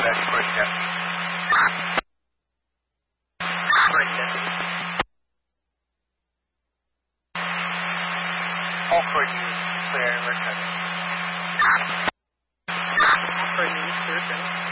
That's correct, Captain. Correct, Deputy. All correct units, clear and return. All correct units, clear, return.